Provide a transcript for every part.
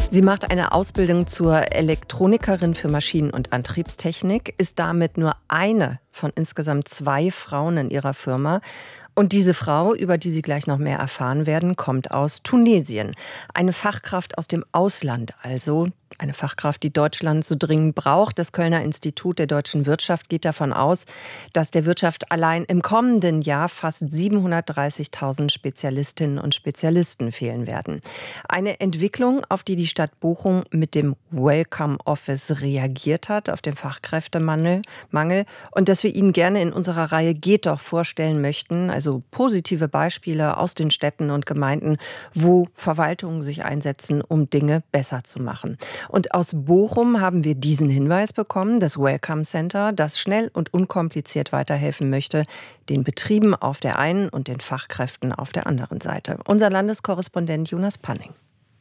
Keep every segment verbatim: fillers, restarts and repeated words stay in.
Sie macht eine Ausbildung zur Elektronikerin für Maschinen- und Antriebstechnik, ist damit nur eine von insgesamt zwei Frauen in ihrer Firma. Und diese Frau, über die Sie gleich noch mehr erfahren werden, kommt aus Tunesien. Eine Fachkraft aus dem Ausland also. Eine Fachkraft, die Deutschland so dringend braucht. Das Kölner Institut der deutschen Wirtschaft geht davon aus, dass der Wirtschaft allein im kommenden Jahr fast siebenhundertdreißigtausend Spezialistinnen und Spezialisten fehlen werden. Eine Entwicklung, auf die die Stadt Bochum mit dem Welcome Office reagiert hat, auf den Fachkräftemangel. Mangel, und dass wir Ihnen gerne in unserer Reihe Geht doch vorstellen möchten. Also positive Beispiele aus den Städten und Gemeinden, wo Verwaltungen sich einsetzen, um Dinge besser zu machen. Und aus Bochum haben wir diesen Hinweis bekommen, das Welcome Center, das schnell und unkompliziert weiterhelfen möchte, den Betrieben auf der einen und den Fachkräften auf der anderen Seite. Unser Landeskorrespondent Jonas Panning.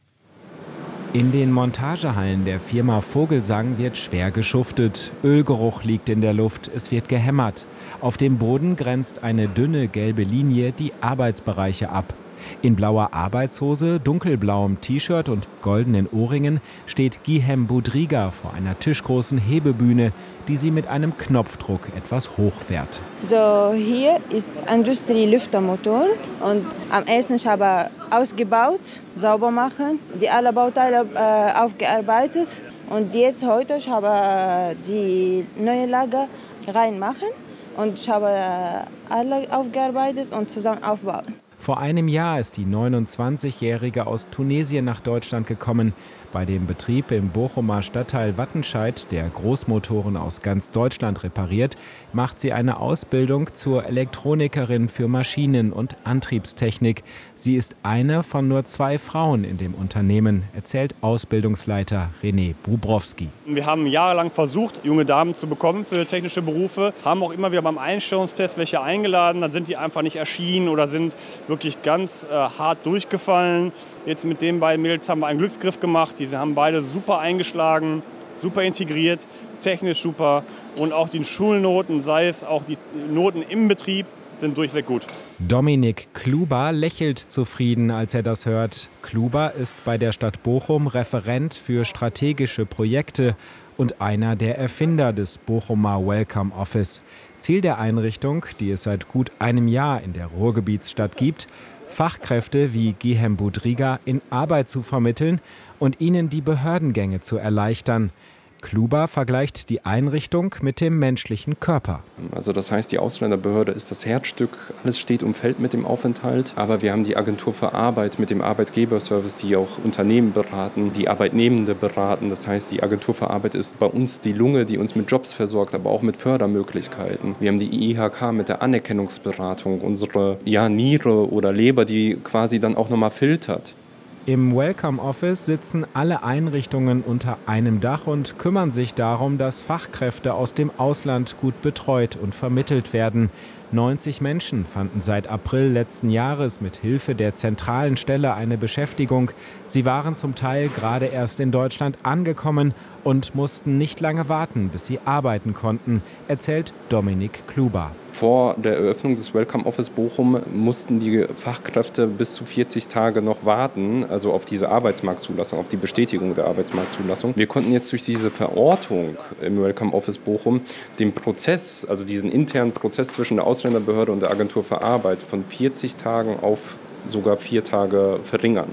In den Montagehallen der Firma Vogelsang wird schwer geschuftet. Ölgeruch liegt in der Luft, es wird gehämmert. Auf dem Boden grenzt eine dünne gelbe Linie die Arbeitsbereiche ab. In blauer Arbeitshose, dunkelblauem T-Shirt und goldenen Ohrringen steht Gihem Budriga vor einer tischgroßen Hebebühne, die sie mit einem Knopfdruck etwas hochfährt. So, hier ist Industrie-Lüftermotor und am ersten ich habe ausgebaut, sauber machen, die alle Bauteile äh, aufgearbeitet und jetzt heute ich habe die neue Lager reinmachen und ich habe alle aufgearbeitet und zusammen aufbauen. Vor einem Jahr ist die neunundzwanzigjährige aus Tunesien nach Deutschland gekommen. Bei dem Betrieb im Bochumer Stadtteil Wattenscheid, der Großmotoren aus ganz Deutschland repariert, macht sie eine Ausbildung zur Elektronikerin für Maschinen- und Antriebstechnik. Sie ist eine von nur zwei Frauen in dem Unternehmen, erzählt Ausbildungsleiter René Bubrowski. Wir haben jahrelang versucht, junge Damen zu bekommen für technische Berufe, haben auch immer wieder beim Einstellungstest welche eingeladen, dann sind die einfach nicht erschienen oder sind wirklich ganz äh, hart durchgefallen. Jetzt mit den beiden Mädels haben wir einen Glücksgriff gemacht. Die haben beide super eingeschlagen, super integriert, technisch super. Und auch die Schulnoten, sei es auch die Noten im Betrieb, sind durchweg gut. Dominik Kluber lächelt zufrieden, als er das hört. Kluber ist bei der Stadt Bochum Referent für strategische Projekte und einer der Erfinder des Bochumer Welcome Office. Ziel der Einrichtung, die es seit gut einem Jahr in der Ruhrgebietsstadt gibt, Fachkräfte wie Gihem Budriga in Arbeit zu vermitteln und ihnen die Behördengänge zu erleichtern. Kluber vergleicht die Einrichtung mit dem menschlichen Körper. Also das heißt, die Ausländerbehörde ist das Herzstück, alles steht und fällt mit dem Aufenthalt. Aber wir haben die Agentur für Arbeit mit dem Arbeitgeberservice, die auch Unternehmen beraten, die Arbeitnehmende beraten. Das heißt, die Agentur für Arbeit ist bei uns die Lunge, die uns mit Jobs versorgt, aber auch mit Fördermöglichkeiten. Wir haben die I H K mit der Anerkennungsberatung, unsere ja, Niere oder Leber, die quasi dann auch nochmal filtert. Im Welcome Office sitzen alle Einrichtungen unter einem Dach und kümmern sich darum, dass Fachkräfte aus dem Ausland gut betreut und vermittelt werden. neunzig Menschen fanden seit April letzten Jahres mit Hilfe der zentralen Stelle eine Beschäftigung. Sie waren zum Teil gerade erst in Deutschland angekommen und mussten nicht lange warten, bis sie arbeiten konnten, erzählt Dominik Kluber. Vor der Eröffnung des Welcome Office Bochum mussten die Fachkräfte bis zu vierzig Tage noch warten, also auf diese Arbeitsmarktzulassung, auf die Bestätigung der Arbeitsmarktzulassung. Wir konnten jetzt durch diese Verortung im Welcome Office Bochum den Prozess, also diesen internen Prozess zwischen der Ausländerbehörde und der Agentur für Arbeit von vierzig Tagen auf sogar vier Tage verringern.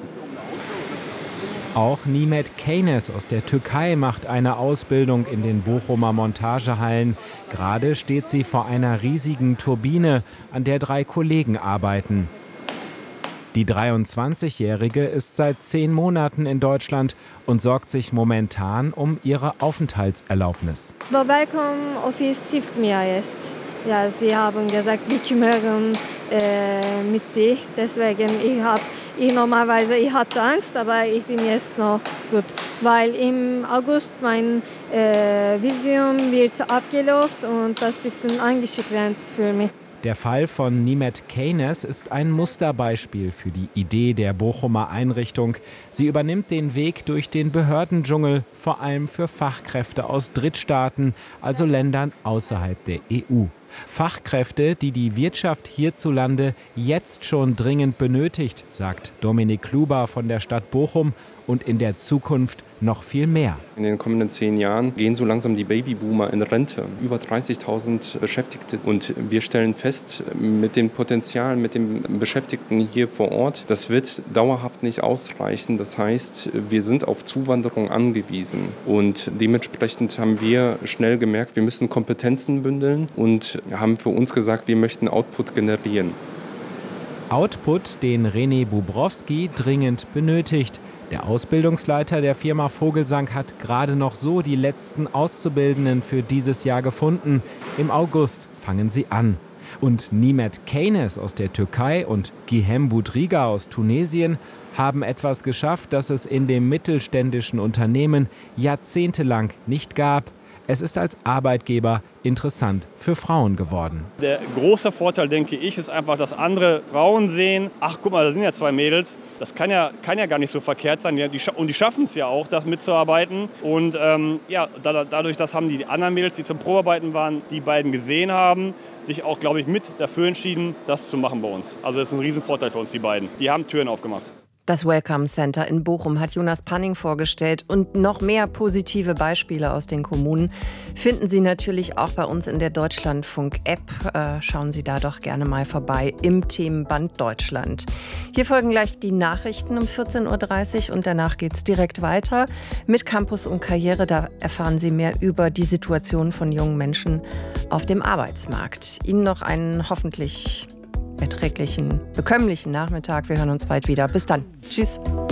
Auch Nimet Keynes aus der Türkei macht eine Ausbildung in den Bochumer Montagehallen. Gerade steht sie vor einer riesigen Turbine, an der drei Kollegen arbeiten. Die dreiundzwanzigjährige ist seit zehn Monaten in Deutschland und sorgt sich momentan um ihre Aufenthaltserlaubnis. Das Welcome Office hilft mir jetzt. Ja, sie haben gesagt, wir kümmern äh, mit dir. Deswegen ich habe Ich normalerweise, ich hatte Angst, aber ich bin jetzt noch gut, weil im August mein äh, Visum wird abgelaufen und das ist ein bisschen eingeschränkt für mich. Der Fall von Nimet Keynes ist ein Musterbeispiel für die Idee der Bochumer Einrichtung. Sie übernimmt den Weg durch den Behördendschungel, vor allem für Fachkräfte aus Drittstaaten, also Ländern außerhalb der E U. Fachkräfte, die die Wirtschaft hierzulande jetzt schon dringend benötigt, sagt Dominik Kluber von der Stadt Bochum, und in der Zukunft noch viel mehr. In den kommenden zehn Jahren gehen so langsam die Babyboomer in Rente. Über dreißigtausend Beschäftigte. Und wir stellen fest, mit dem Potenzial, mit den Beschäftigten hier vor Ort, das wird dauerhaft nicht ausreichen. Das heißt, wir sind auf Zuwanderung angewiesen. Und dementsprechend haben wir schnell gemerkt, wir müssen Kompetenzen bündeln und haben für uns gesagt, wir möchten Output generieren. Output, den René Bubrowski dringend benötigt. Der Ausbildungsleiter der Firma Vogelsang hat gerade noch so die letzten Auszubildenden für dieses Jahr gefunden. Im August fangen sie an. Und Nimet Keynes aus der Türkei und Gihem Budriga aus Tunesien haben etwas geschafft, das es in dem mittelständischen Unternehmen jahrzehntelang nicht gab. Es ist als Arbeitgeber interessant für Frauen geworden. Der große Vorteil, denke ich, ist einfach, dass andere Frauen sehen, ach guck mal, da sind ja zwei Mädels, das kann ja, kann ja gar nicht so verkehrt sein. Die, die, und die schaffen es ja auch, das mitzuarbeiten. Und ähm, ja, da, dadurch, dass haben die anderen Mädels, die zum Probearbeiten waren, die beiden gesehen haben, sich auch, glaube ich, mit dafür entschieden, das zu machen bei uns. Also das ist ein Riesenvorteil für uns, die beiden. Die haben Türen aufgemacht. Das Welcome Center in Bochum hat Jonas Panning vorgestellt und noch mehr positive Beispiele aus den Kommunen finden Sie natürlich auch bei uns in der Deutschlandfunk-App. Äh, schauen Sie da doch gerne mal vorbei im Themenband Deutschland. Hier folgen gleich die Nachrichten um vierzehn Uhr dreißig und danach geht es direkt weiter mit Campus und Karriere. Da erfahren Sie mehr über die Situation von jungen Menschen auf dem Arbeitsmarkt. Ihnen noch einen hoffentlich erträglichen, bekömmlichen Nachmittag. Wir hören uns bald wieder. Bis dann. Tschüss.